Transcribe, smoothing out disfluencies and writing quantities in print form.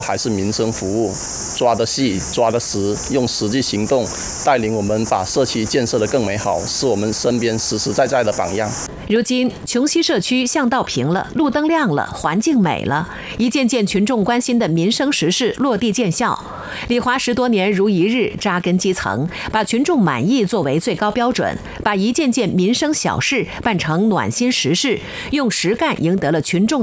还是民生服务，抓得细，抓得实，用实际行动带领我们把社区建设得更美好，是我们身边实实在在的榜样。 如今，琼溪社区巷道平了，路灯亮了，环境美了，一件件群众关心的民生实事落地见效。李华10多年如一日扎根基层，把群众满意作为最高标准，把一件件民生小事办成暖心实事，用实干赢得了群众